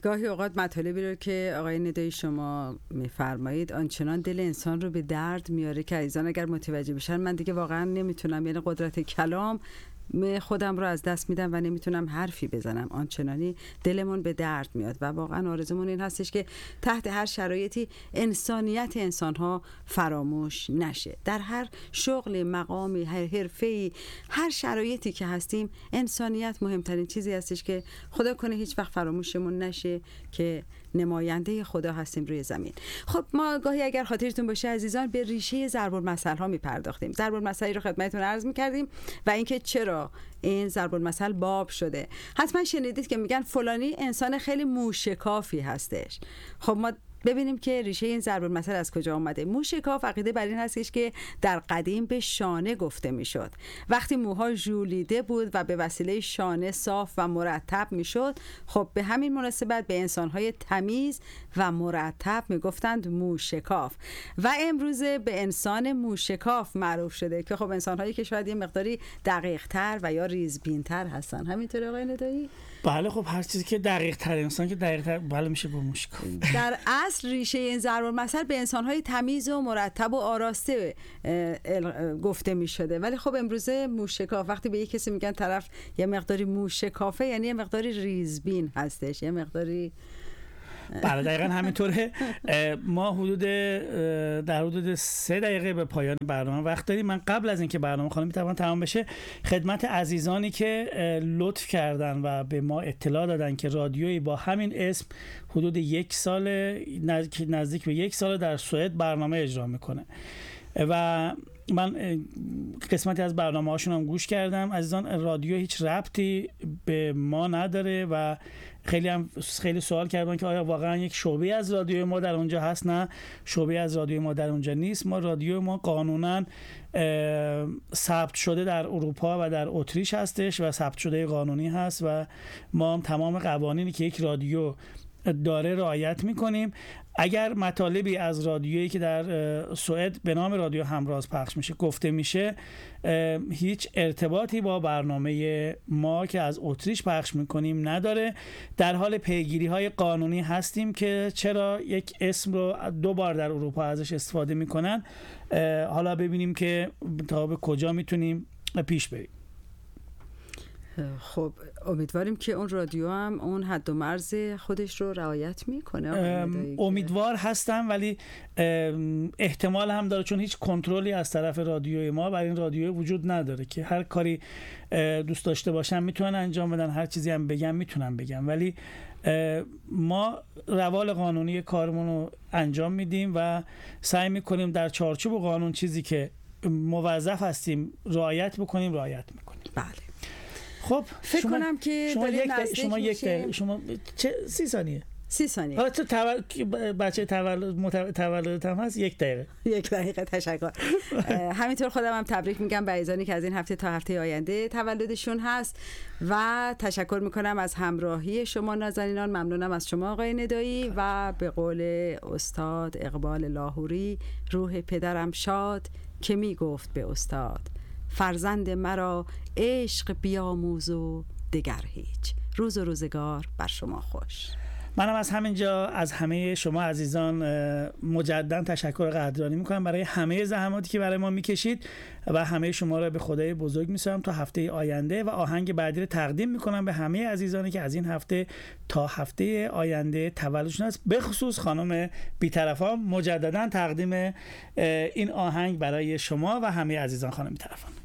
گاهی اوقات مطالبی رو که آقای ندایی شما میفرمایید آنچنان دل انسان رو به درد میاره که عزیزان اگر متوجه بشن من دیگه واقعا نمیتونم، یعنی قدرت کلام خودم رو از دست میدم و نمیتونم حرفی بزنم، آنچنانی دلمون به درد میاد و واقعا آرزومون این هستش که تحت هر شرایطی انسانیت انسانها فراموش نشه. در هر شغل، مقامی، هر حرفه‌ای، هر شرایطی که هستیم انسانیت مهمترین چیزی هستش که خدا کنه هیچ وقت فراموشمون نشه که نماینده خدا هستیم روی زمین. خب ما گاهی اگر خاطرتون باشه عزیزان به ریشه ضرب المثل ها میپرداختیم. ضرب المثلی رو خدمتتون عرض میکردیم و اینکه چرا این ضرب المثل باب شده. حتما شنیدید که میگن فلانی انسان خیلی موشکافی هستش. خب ما ببینیم که ریشه این ضرب المثل از کجا آمده. موشکاف عقیده بر این هستش که در قدیم به شانه گفته میشد. وقتی موها ژولیده بود و به وسیله شانه صاف و مرتب میشد، خب به همین مناسبت به انسانهای تمیز و مرتب میگفتند موشکاف و امروزه به انسان موشکاف معروف شده که خب انسانهایی که شاید یه مقداری دقیق تر و یا ریزبین تر هستن. همینطوره آقای ندایی؟ بله خب هر چیزی که دقیق تر، انسان که دقیق تر بله میشه با موشکاف. در اصل ریشه این ضرب المثل به انسان‌های تمیز و مرتب و آراسته گفته می‌شده، ولی خب امروزه موشکاف، وقتی به یک کسی میگن طرف یه مقداری موشکافه یعنی یه مقداری ریزبین هستش، یه مقداری بله دقیقاً همینطوره. ما در حدود 3 دقیقه به پایان برنامه وقت داریم. من قبل از اینکه برنامه خانم میتوان تمام بشه خدمت عزیزانی که لطف کردن و به ما اطلاع دادن که رادیویی با همین اسم حدود 1 سال نزدیک به 1 سال در سوئد برنامه اجرا میکنه و من قسمتی از برنامه هاشون هم گوش کردم. عزیزان رادیو هیچ ربطی به ما نداره و خیلی سوال کردن که آیا واقعا یک شعبه از رادیو ما در اونجا هست. نه، شعبه از رادیو ما در اونجا نیست. رادیو ما قانونا ثبت شده در اروپا و در اتریش هستش و ثبت شده قانونی هست و ما هم تمام قوانینی که یک رادیو داره رعایت میکنیم. اگر مطالبی از رادیویی که در سوئد به نام رادیو همراز پخش میشه گفته میشه هیچ ارتباطی با برنامه ما که از اتریش پخش میکنیم نداره. در حال پیگیری های قانونی هستیم که چرا یک اسم رو 2 بار در اروپا ازش استفاده میکنن. حالا ببینیم که تا به کجا میتونیم پیش بریم. خب امیدواریم که اون رادیو هم اون حد و مرز خودش رو رعایت میکنه. امیدوار هستم ولی احتمال هم داره چون هیچ کنترلی از طرف رادیوی ما بر این رادیو وجود نداره که هر کاری دوست داشته باشن میتونن انجام بدن، هر چیزی هم بگم میتونن بگم، ولی ما روال قانونی کارمون رو انجام میدیم و سعی میکنیم در چارچوب قانون چیزی که موظف هستیم رعایت میکنیم. بله. خب فکر کنم که شما یک دقیقه شما 30 ثانیه 30 ثانیه. حالا تو بچه تولدت هم هست 1 دقیقه. 1 دقیقه تشکر. همینطور خودم هم تبریک میگم به عزیزانی که از این هفته تا هفته آینده تولدشون هست و تشکر میکنم از همراهی شما نازنینان. ممنونم از شما آقای ندایی و به قول استاد اقبال لاهوری روح پدرم شاد که میگفت به استاد فرزند مرا عشق بیاموز و دگر هیچ. روز و روزگار بر شما خوش. منم از همینجا از همه شما عزیزان مجددا تشکر قدردانی میکنم برای همه زحماتی که برای ما میکشید و همه شما را به خدای بزرگ میسپارم تا هفته آینده و آهنگ بعدی رو تقدیم میکنم به همه عزیزانی که از این هفته تا هفته آینده تولدشون است، به خصوص خانم بی‌طرفان. مجددا تقدیم این آهنگ برای شما و همه عزیزان خانم بی‌طرفان.